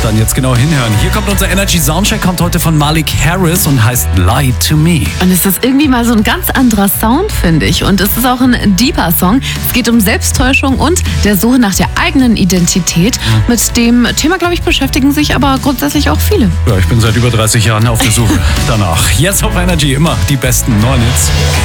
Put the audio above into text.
Dann jetzt genau hinhören. Hier kommt unser Energy Soundcheck, kommt heute von Malik Harris und heißt Lie to Me. Und es ist irgendwie mal so ein ganz anderer Sound, finde ich. Und es ist auch ein deeper Song. Es geht um Selbsttäuschung und der Suche nach der eigenen Identität. Mit dem Thema, glaube ich, beschäftigen sich aber grundsätzlich auch viele. Ja, ich bin seit über 30 Jahren auf der Suche danach. Jetzt auf Energy immer die besten neuen Hits.